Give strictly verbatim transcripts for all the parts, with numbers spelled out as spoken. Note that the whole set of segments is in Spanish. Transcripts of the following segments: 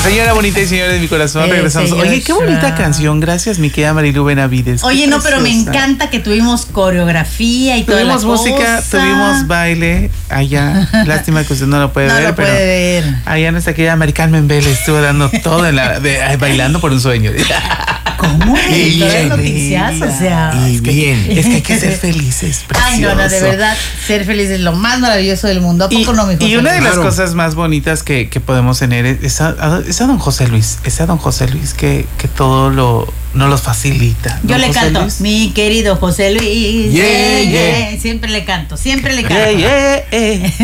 Señora bonita y señores de mi corazón, Eh, regresamos. señora. Oye, qué bonita canción. Gracias, mi querida Marilu Benavides. Oye, Qué no, pero me preciosa. encanta que tuvimos coreografía y toda la Tuvimos música, cosa. tuvimos baile allá. Lástima que usted no lo puede No ver, lo pero puede ver. allá nuestra querida American Membele estuvo dando todo en la, de, ay, bailando por un sueño. ¿Cómo? Y Todas bien, noticias, o sea. Y Es que- bien. Es que hay que ser felices, Ay, no, no, de precioso. verdad, ser feliz es lo más maravilloso del mundo. ¿A Y, poco no, mi José y una de Luis? las Claro. cosas más bonitas que, que podemos tener es, es, a, es a don José Luis, es a don José Luis que, que todo lo nos los facilita. Yo Don le José canto, Luis. mi querido José Luis. Yeah, eh, yeah. eh, Siempre le canto, siempre le canto. Yeah, yeah,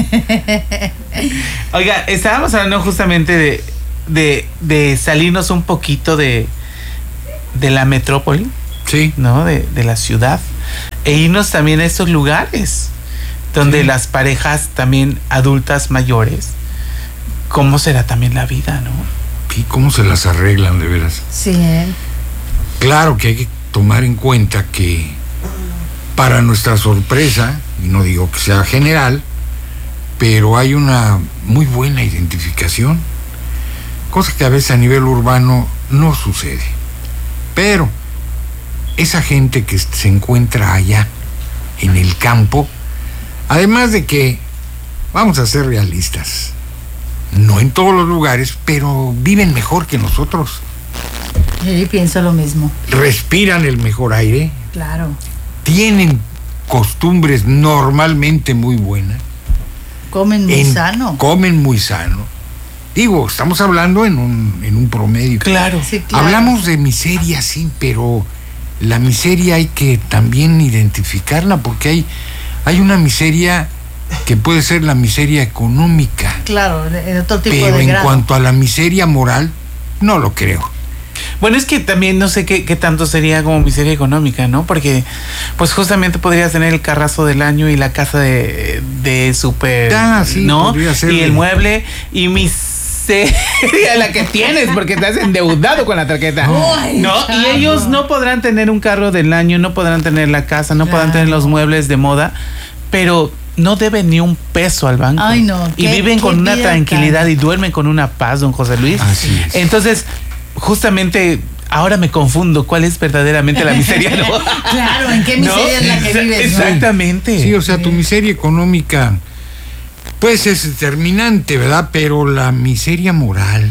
eh. Oiga, estábamos hablando justamente de, de, de salirnos un poquito de, de la metrópoli, Sí. ¿no? De, de la ciudad, e irnos también a estos lugares donde Sí. las parejas también adultas mayores, ¿cómo será también la vida, no? ¿Y cómo se las arreglan, de veras? Sí, ¿eh? Claro que hay que tomar en cuenta que, para nuestra sorpresa, y no digo que sea general, pero hay una muy buena identificación, cosa que a veces a nivel urbano no sucede. Pero esa gente que se encuentra allá, en el campo, además de que, vamos a ser realistas, no en todos los lugares, pero viven mejor que nosotros, Sí, pienso lo mismo. respiran el mejor aire, Claro. tienen costumbres normalmente muy buenas, Comen muy en- sano. comen muy sano. Digo, estamos hablando en un, en un promedio. Claro. Sí, claro. Hablamos de miseria, sí, pero la miseria hay que también identificarla, porque hay, hay una miseria que puede ser la miseria económica, Claro, de, de otro tipo pero de en grado. cuanto a la miseria moral, no lo creo. Bueno, es que también no sé qué, qué tanto sería como miseria económica, ¿no? Porque, pues justamente podrías tener el carrazo del año y la casa de, de súper, Ah, sí, ¿no? podría ser Y de- el mueble y miseria la que tienes porque estás endeudado con la tarjeta, Ay, ¿no? chavo. Y ellos no podrán tener un carro del año, no podrán tener la casa, no podrán tener Claro. los muebles de moda, pero no deben ni un peso al banco. Ay, no, Y qué- viven qué con una vida tranquilidad tan- y duermen con una paz, don José Luis. Así es. Entonces, justamente ahora me confundo cuál es verdaderamente la miseria, ¿no? Claro, ¿en qué miseria ¿No? es la que vives? no? Exactamente. Sí, o sea, tu miseria económica, pues es determinante, ¿verdad? Pero la miseria moral,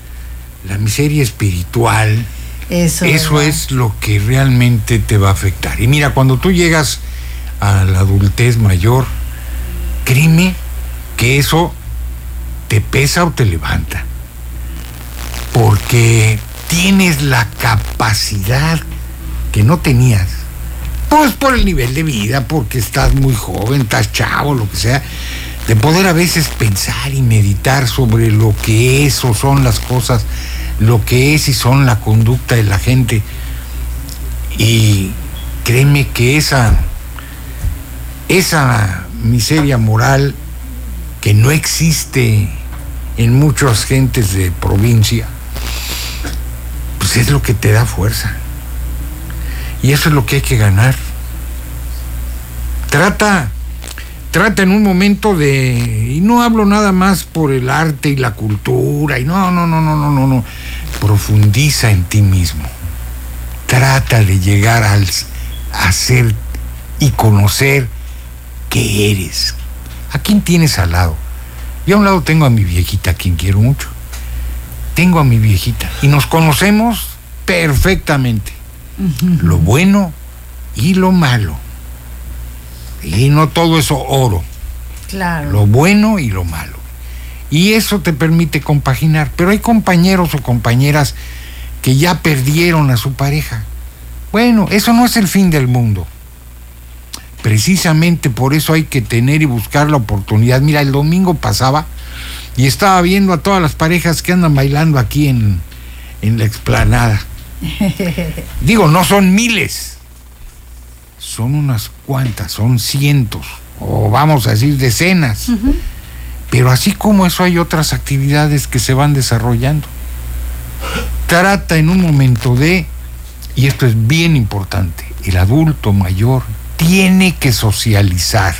la miseria espiritual, Eso, eso ¿verdad? es lo que realmente te va a afectar. Y mira, cuando tú llegas a la adultez mayor, créeme que eso te pesa o te levanta. Porque tienes la capacidad que no tenías. Pues por el nivel de vida, porque estás muy joven, estás chavo, lo que sea, de poder a veces pensar y meditar sobre lo que es o son las cosas, lo que es y son la conducta de la gente. Y créeme que esa, esa miseria moral que no existe en muchas gentes de provincia, pues es lo que te da fuerza. Y eso es lo que hay que ganar. Trata, trata en un momento de, y no hablo nada más por el arte y la cultura, y no, no, no, no, no, no, no. Profundiza en ti mismo. Trata de llegar al, a ser y conocer qué eres. ¿A quién tienes al lado? Yo a un lado tengo a mi viejita, a quien quiero mucho. Tengo a mi viejita y nos conocemos perfectamente. Lo bueno y lo malo. Y no todo eso oro. Claro. Lo bueno y lo malo. Y eso te permite compaginar. Pero hay compañeros o compañeras que ya perdieron a su pareja. Bueno, eso no es el fin del mundo. Precisamente por eso hay que tener y buscar la oportunidad. Mira, el domingo pasaba y estaba viendo a todas las parejas que andan bailando aquí en, en la explanada. Digo, no son miles, son unas cuantas, son cientos, o vamos a decir decenas. Uh-huh. Pero así como eso hay otras actividades que se van desarrollando. Trata en un momento de, y esto es bien importante, el adulto mayor tiene que socializar.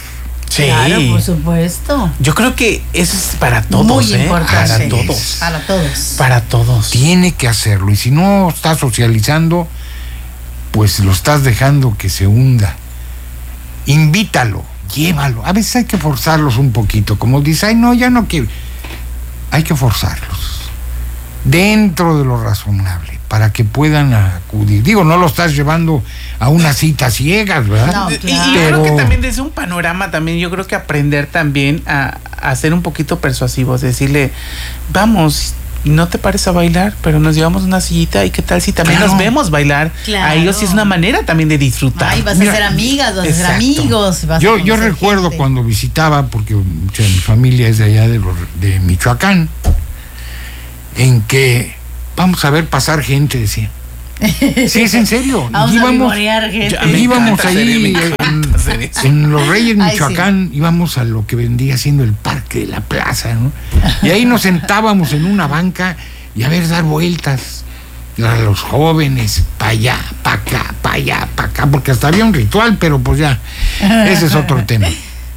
Sí. Claro, por supuesto. Yo creo que eso es para todos, Muy ¿eh? importante. Para todos. Para todos. Para todos. Tiene que hacerlo. Y si no estás socializando, pues lo estás dejando que se hunda. Invítalo, llévalo. A veces hay que forzarlos un poquito. Como dice, ay, no, ya no quiero. Hay que forzarlos. Dentro de lo razonable, para que puedan acudir. Digo, no lo estás llevando a unas citas ciegas, ¿verdad? No, Y- y claro. yo Pero- creo que también desde un panorama también yo creo que aprender también a, a ser un poquito persuasivos, decirle, vamos, no te pares a bailar, pero nos llevamos una sillita y qué tal si también Claro. nos vemos bailar. Claro. A ellos sí es una manera también de disfrutar. Ay, vas Mira, a ser amigas, vas a ser exacto. amigos. Vas Yo, a yo conocer recuerdo gente. cuando visitaba, porque mucha de mi familia es de allá de, los- de Michoacán, en que vamos a ver pasar gente, decía. Sí, es en serio. Vamos a íbamos, vivorear gente. Yo- a mí me íbamos encanta hacer- ahí me en, encanta hacer eso. en Los Reyes, Ay, Michoacán, íbamos a lo que vendría siendo el Parque de la Plaza, ¿no? Y ahí nos sentábamos en una banca y a ver dar vueltas a los jóvenes, para allá, para acá, para allá, para acá, porque hasta había un ritual, pero pues ya, ese es otro tema.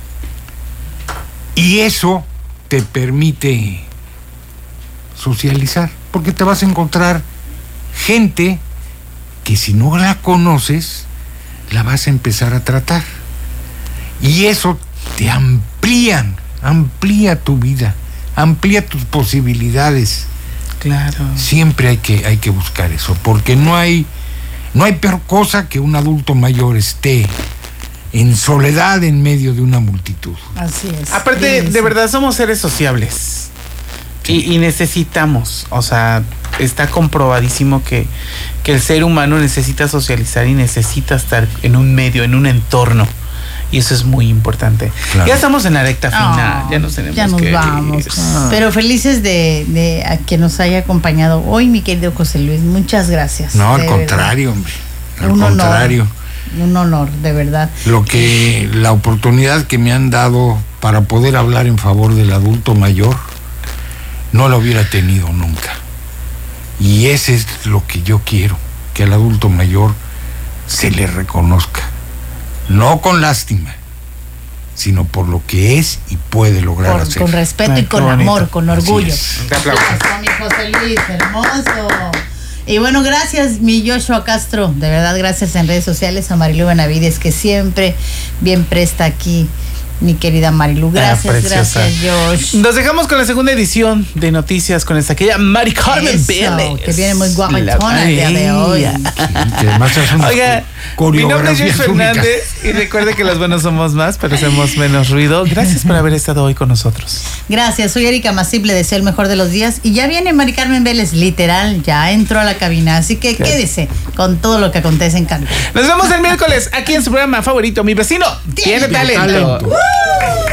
Y eso te permite socializar, porque te vas a encontrar gente que si no la conoces, la vas a empezar a tratar. Y eso te amplía, amplía tu vida, amplía tus posibilidades. Claro. Siempre hay que, hay que buscar eso, porque no hay, no hay peor cosa que un adulto mayor esté en soledad en medio de una multitud. Así es. Aparte, Sí, de sí. verdad somos seres sociables. Y, y necesitamos, o sea, está comprobadísimo que, que el ser humano necesita socializar y necesita estar en un medio, en un entorno. Y eso es muy importante. Claro. Ya estamos en la recta final, Oh, ya nos tenemos ya nos que vamos. ir. Pero felices de, de a que nos haya acompañado hoy, mi querido José Luis. Muchas gracias. No, al de contrario, hombre. Al Un honor. contrario. verdad. Un honor, de verdad. Lo que, la oportunidad que me han dado para poder hablar en favor del adulto mayor, no la hubiera tenido nunca. Y ese es lo que yo quiero, que al adulto mayor se le reconozca. No con lástima, sino por lo que es y puede lograr Por- hacer. con respeto Ay, y qué con bonito. amor, con Así orgullo. es. Un aplauso. Eso, mi José Luis, hermoso. Y bueno, gracias, mi Joshua Castro. De verdad, gracias en redes sociales a Marilu Benavides, que siempre bien presta aquí, mi querida Marilu. Gracias, Ah, preciosa. gracias, Josh. Nos dejamos con la segunda edición de Noticias con esta querida Mari Carmen Eso, Vélez. que viene muy guapetona La- el día de hoy. Ay. Que además hace unas Oiga, co- mi nombre es Josh coreografías únicas. Fernández y recuerde que los buenos somos más, pero hacemos menos ruido. Gracias por haber estado hoy con nosotros. Gracias, soy Erika Masip, le deseo el mejor de los días. Y ya viene Mari Carmen Vélez, literal, ya entró a la cabina. Así que quédese con todo lo que acontece en Cancún. Nos vemos el miércoles aquí en su programa favorito, Mi Vecino Tiene Tiene Talento. talento.